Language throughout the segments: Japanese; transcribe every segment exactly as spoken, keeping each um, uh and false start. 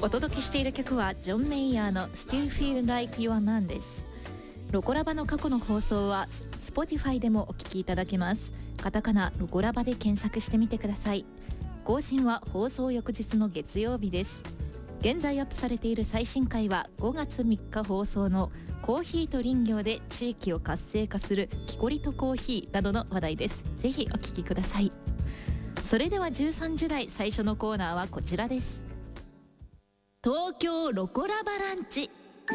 お届けしている曲はジョン・メイヤーの Still Feel Like Your Man です。ロコラバの過去の放送は Spotify でもお聞きいただけます。カタカナロコラバで検索してみてください。更新は放送翌日の月曜日です。現在アップされている最新回はごがつみっか放送のコーヒーと林業で地域を活性化するキコリとコーヒーなどの話題です。ぜひお聞きください。それではじゅうさんじ台最初のコーナーはこちらです。東京ロコラバランチ。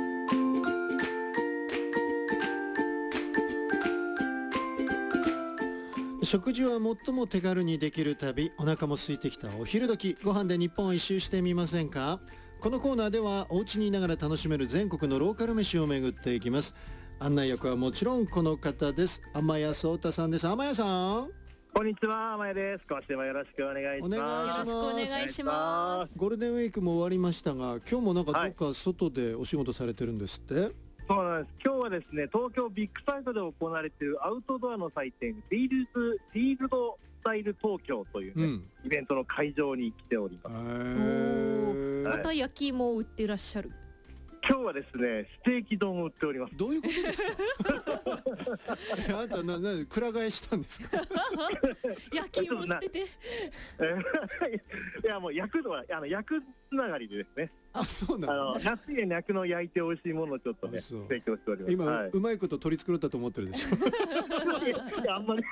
食事は最も手軽にできる旅、お腹も空いてきたお昼時、ご飯で日本を一周してみませんか。このコーナーではお家にいながら楽しめる全国のローカル飯を巡っていきます。案内役はもちろんこの方です。天谷壮太さんです。天谷さん、 こんにちは、天谷です。今週もよろしくお願いします。 お願いします。 よろしくお願いします。 ゴールデンウィークも終わりましたが、今日もなんかどっか外でお仕事されてるんですって、はい、 そうなんです。今日はですね、東京ビッグサイトで行われているアウトドアの祭典フィールズフィールドスタイル東京という、ね、うん、イベントの会場に来ております。 また焼き芋を売ってらっしゃる。 今日はですね、ステーキ丼を売っております。 どういうことですかあんたななくら替えしたんですか焼き芋捨てていやもう焼くのはあの焼くつながりでですね。 あ、そうなの。 あの安い焼くのを焼いて美味しいものをちょっとね提供しております。 今、 はい、 うまいこと取り繕ったと思ってるでしょいやあんまり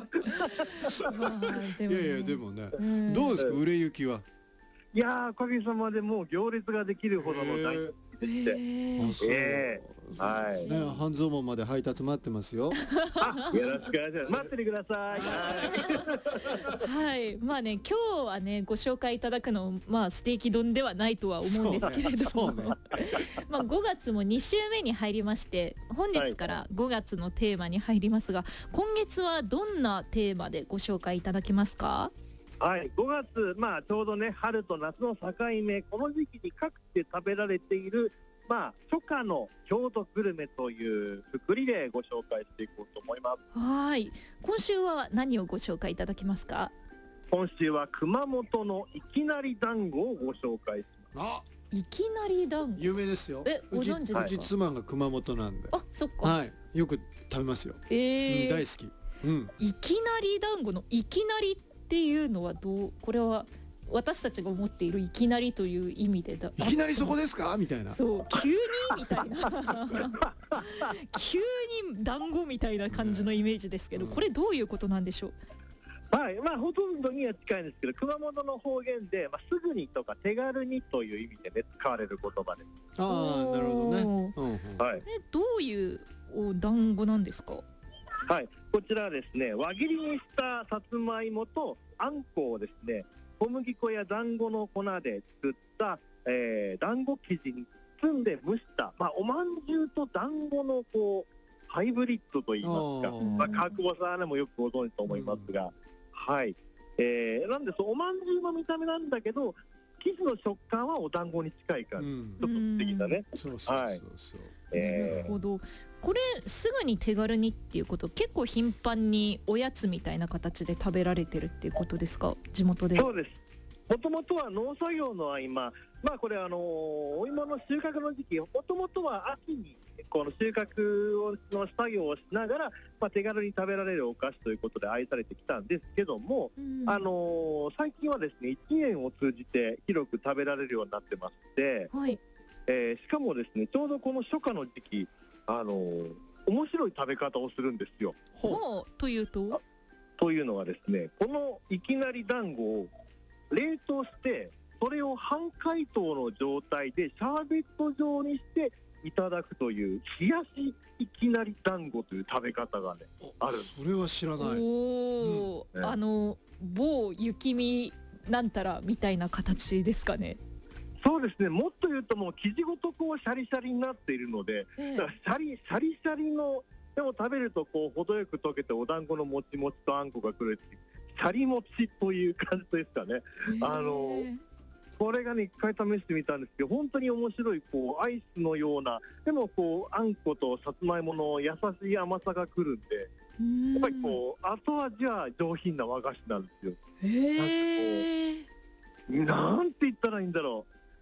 いやいやでもね、どうですか売れ行きは。 いやー、おかげさまでもう行列ができるほどの大人気でして、えー、はい、 ね、半蔵門まで配達待ってますよ。 あ、よろしくお願いします。待っててください。 はい、まあね、今日はねご紹介いただくの、まあステーキ丼ではないとは思うんですけれども、ねねまあごがつもに週目に入りまして、本日からごがつのテーマに入りますが、今月はどんなテーマでご紹介いただけますか。 はい、ごがつ、まあ、ちょうどね春と夏の境目、この時期に各地で食べられている、まあ、初夏の郷土グルメというくくりでご紹介していこうと思います。 はい、今週は何をご紹介いただけますか。 今週は熊本のいきなり団子をご紹介します。 あ、 いきなり団子、 有名ですよ。 え、ご存知ですか。 うち妻が熊本なんで。 あ、そっか。 はい、よく食べますよ。 えーうん、大好き。うん、 いきなり団子のいきなりっていうのはどう、これは私たちが思っているいきなりという意味でだ、 いきなりそこですかみたいな。 そう、急にみたいな急に団子みたいな感じのイメージですけど、これどういうことなんでしょう。 はい、まあほとんどには近いんですけど、熊本の方言で、まあ、すぐにとか手軽にという意味で、ね、使われる言葉です。 ああ、なるほどね、うんうん、 はい、えどういうお団子なんですか。 はい、こちらはですね、輪切りにしたさつまいもとあんこをですね、小麦粉や団子の粉で作った、えー、団子生地に包んで蒸した、まあ、おまんじゅうと団子のこうハイブリッドといいますか、まあ、川久保さんもよくご存知と思いますが、うん、はい、えー、なんでそうおまんじゅうの見た目なんだけど、生地の食感はお団子に近い感じ、うん、ちょっと不思議だね。 そうそうそうそう、 えー、なるほど。これすぐに手軽にっていうこと、結構頻繁におやつみたいな形で食べられてるっていうことですか、地元で。 そうです。もともとは農作業の合間、まあこれあのー、お芋の収穫の時期、もともとは秋にこの収穫の作業をしながら、まあ、手軽に食べられるお菓子ということで愛されてきたんですけども、うん、あのー、最近はですね、いちねんを通じて広く食べられるようになってまして、はい、えー、しかもですね、ちょうどこの初夏の時期、あのー、面白い食べ方をするんですよ。 ほう、というとというのはですね、このいきなり団子を冷凍して、それを半解凍の状態でシャーベット状にしていただくという冷やしいきなり団子という食べ方がねある。 それは知らない。 お、うん、ね、あの某雪見なんたらみたいな形ですかね。 そうですね、もっと言うともう生地ごとこうシャリシャリになっているので、えー、だからシャリシャリシャリの、でも食べるとこう程よく溶けてお団子のもちもちとあんこがくるっていうシャリもちという感じですかね。えー、あのこれがね、一回試してみたんですけど、本当に面白いこうアイスのような、でもこうあんことさつまいもの優しい甘さがくるんで、やっぱりこう後味は上品な和菓子なんですよ。 へー、 なんて言ったらいいんだろう。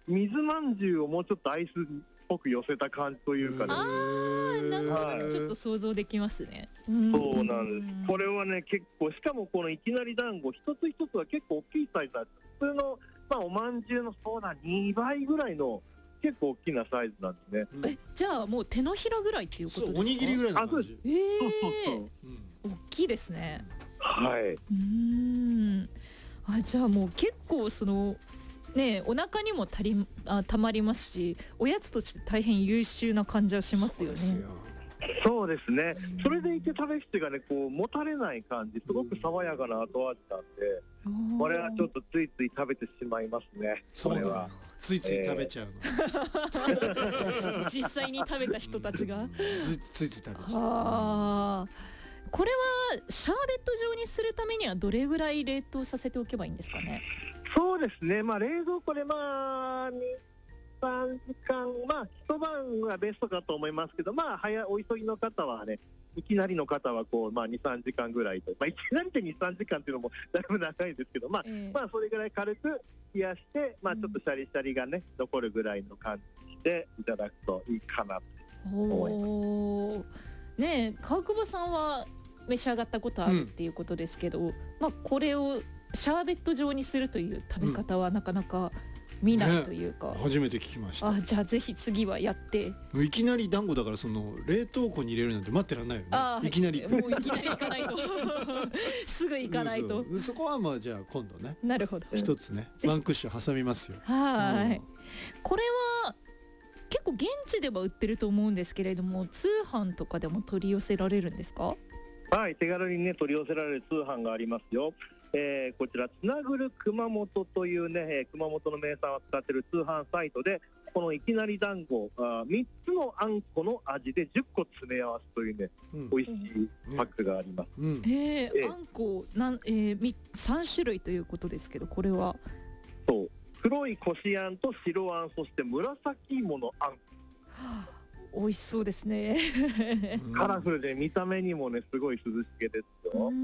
水まんじゅうをもうちょっとアイスっぽく寄せた感じというかね。 あー、なんとなくちょっと想像できますね。うんそうなんです。これはね結構、しかもこのいきなり団子一つ一つは結構大きいサイズなんです。普通の、まあ、おまんじゅうのそうだにばいぐらいの結構大きなサイズなんですね。 うん、 え、じゃあもう手のひらぐらいっていうことですか？ そう、おにぎりぐらいの感じ。 えー、 そうそうそう、 うん、 大きいですね。 はい。 うーん。あ、じゃあもう結構そのね、お腹にもたりあたまりますし、おやつとして大変優秀な感じはしますよね。 そうですよ。 そうですね。それでいて食べ口がねこうもたれない感じ、すごく爽やかな後味なんで、 うん、 これはちょっとついつい食べてしまいますね。 そうこれはついつい食べちゃうの、 えー、実際に食べた人たちがつ, ついつい食べちゃう。 あ、これはシャーベット状にするためにはどれぐらい冷凍させておけばいいんですかね？ そうですね、まあ、冷蔵庫でまあに、さんじかん、まあ一晩がベストかと思いますけど、まあ早お急ぎの方はね、いきなりの方はこう、まあ、に、さんじかんぐらいと、まあ、いきなりでに、さんじかんっていうのもだいぶ長いんですけど、まあ、 えー、 まあそれぐらい軽く冷やして、まあ、ちょっとシャリシャリがね、うん、残るぐらいの感じにしていただくといいかなと思います。 おねえ、川久保さんは召し上がったことあるっていうことですけど、うん、まあ、これをシャーベット状にするという食べ方はなかなか見ないというか、 ね、初めて聞きました。 あ、じゃあぜひ次はやって。 いきなり団子だからその冷凍庫に入れるなんて待ってらんないよね。 あ、 いきなりもういきなり行かないとすぐ行かないと。 そうそう、そこはまあじゃあ今度ね、 なるほど、 一つねワンクッション挟みますよ。 はい、 うん、 これは結構現地では売ってると思うんですけれども、通販とかでも取り寄せられるんですか？ はい、手軽にね取り寄せられる通販がありますよ。えー、こちらつなぐる熊本というね、えー、熊本の名産を使っている通販サイトで、このいきなり団子あみっつのあんこの味でじゅっこ詰め合わせというね、うん、美味しいパックがあります。 うん、えーえー、あんこなん、えー、さんしゅるいということですけど、これはそう黒いこしあんと白あん、そして紫芋のあん、はあ、美味しそうですねカラフルで見た目にもねすごい涼しげですよ。うん、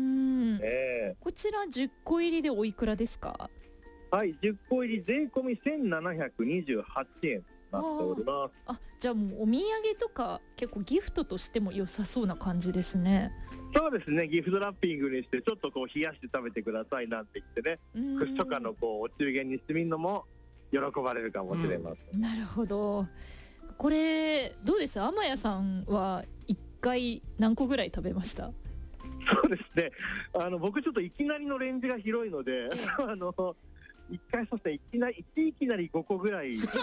えー、こちらじゅっこ入りでおいくらですか？ はい、じゅっこ入り税込みせんななひゃくにじゅうはちえんになっております。 ああ、じゃあもうお土産とか結構ギフトとしても良さそうな感じですね。 そうですね、ギフトラッピングにしてちょっとこう冷やして食べてくださいなんて言ってね、口とかのこうお中元にしてみるのも喜ばれるかもしれません。 うん、なるほど。これどうです？天谷さんはいっかい何個ぐらい食べました？ そうですね、あの僕ちょっといきなりのレンジが広いので、ええ、あのいっかいそうしていきなりいきなりごこぐらいいき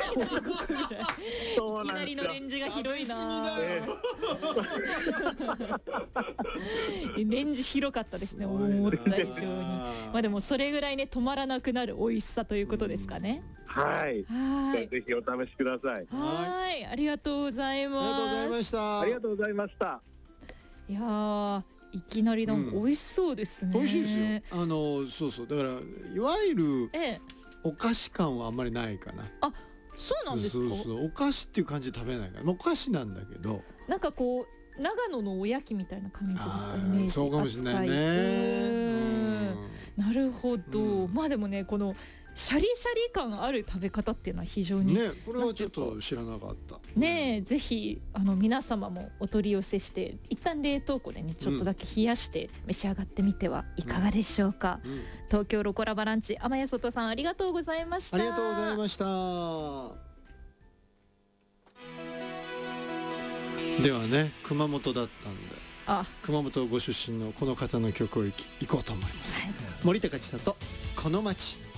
なりのレンジが広いな、ええ、レンジ広かったですね、思った以上に。まあでもそれぐらいね止まらなくなる美味しさということですかね。 はい、はい、ぜひお試しください。 はい、ありがとうございます。 ありがとうございました。 ありがとうございました。 いやー、いきなりなんか美味しそうですね。 美味しいですよ。あのそうそう、だからいわゆるお菓子感はあんまりないかな。 あ、そうなんですか。 そうそう、お菓子っていう感じで食べないから、お菓子なんだけど、 なんかこう長野のおやきみたいな感じですかね。 そうかもしれないね。 なるほど、うん、まあでもね、このシャリシャリ感ある食べ方っていうのは非常にね、これはちょっと知らなかったね。え、ぜひあの皆様もお取り寄せして一旦冷凍庫でねちょっとだけ冷やして召し上がってみてはいかがでしょうか。うんうん、東京ロコラバランチ、天谷外さんありがとうございました。 ありがとうございました。ではね、熊本だったんで、あ、熊本ご出身のこの方の曲をいき、いこうと思います。はい、森高千里、この街。